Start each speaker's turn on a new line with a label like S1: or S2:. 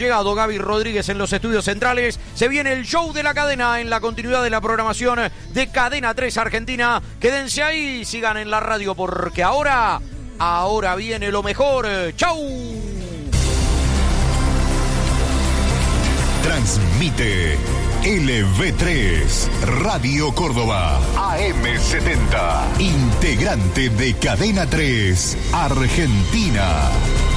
S1: Llegado Gaby Rodríguez en los estudios centrales, se viene el show de la cadena en la continuidad de la programación de Cadena 3 Argentina. Quédense ahí, sigan en la radio porque ahora viene lo mejor. ¡Chau!
S2: Transmite LV3 Radio Córdoba AM70, integrante de Cadena 3 Argentina.